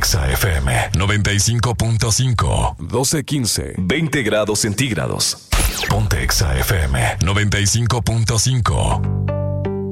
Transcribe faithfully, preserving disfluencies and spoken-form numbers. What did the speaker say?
Exa F M noventa y cinco punto cinco. doce quince. veinte grados centígrados. Ponte Exa F M noventa y cinco punto cinco.